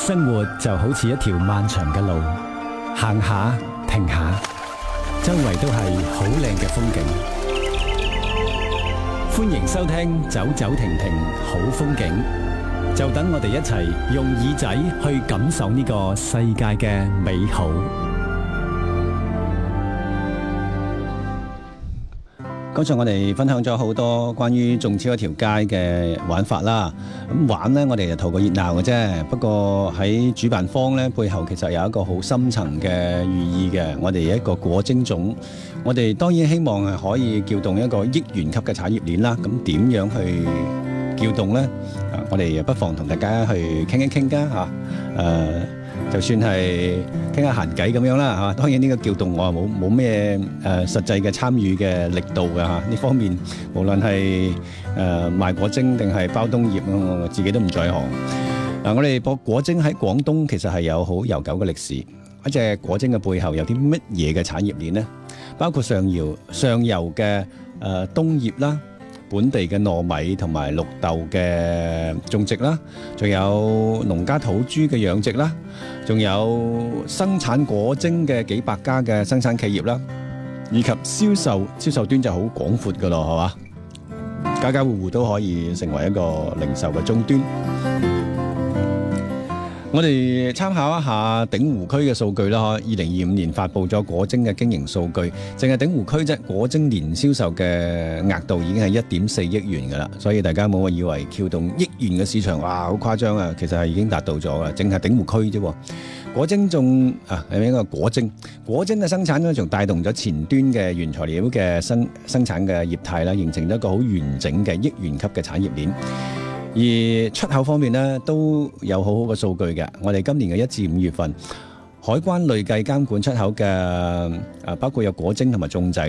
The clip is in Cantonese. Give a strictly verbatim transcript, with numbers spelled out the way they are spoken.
生活就好似一條漫長嘅路，行下停下，周圍都係好靚嘅風景。歡迎收聽走走停停好風景，就等我哋一齊用耳仔去感受呢個世界嘅美好。剛才我哋分享咗好多關於中超一條街嘅玩法啦。咁玩呢，我哋就圖個熱鬧嘅啫。不過喺主辦方呢，背後其實有一個好深層嘅寓意嘅。我哋一個果蒸粽，我哋當然希望係可以撬動一個億元級嘅產業鏈啦。咁點樣去撬動呢？啊，我哋不妨同大家去傾一傾㗎嚇。誒，就算係傾下閒偈咁樣啦嚇，當然呢個撬動我冇冇咩誒實際嘅參與嘅力度㗎嚇，呢方面無論係誒賣果蒸定係包冬葉，我自己都唔在行。嗱，我哋播果蒸喺廣東其實係有好悠久嘅歷史。一隻果蒸嘅背後有啲乜嘢嘅產業鏈呢？包括上游上游嘅誒冬葉啦，本地嘅糯米同埋綠豆嘅種植啦，仲有農家土豬嘅養殖啦，仲有生產果蒸嘅幾百家嘅生產企業啦，以及銷售銷售端就好廣闊噶咯，係嘛？家家戶戶都可以成為一個零售嘅終端。我哋參考一下鼎湖區嘅數據啦，二零二五年發布咗果蒸嘅經營數據，淨係鼎湖區啫，果蒸年銷售嘅額度已經係一點四億元噶啦，所以大家冇話以為撬動億元嘅市場，哇，好誇張啊！其實係已經達到咗噶，淨係鼎湖區啫。果蒸仲啊係咪一個果蒸？果蒸嘅生產咧，仲帶動咗前端嘅原材料嘅生生產嘅業態啦，形成咗一個好完整嘅億元級嘅產業鏈。而出口方面呢，都有好好嘅數據嘅。我哋今年嘅一至五月份，海關累計監管出口嘅誒，包括有果蒸同埋粽仔。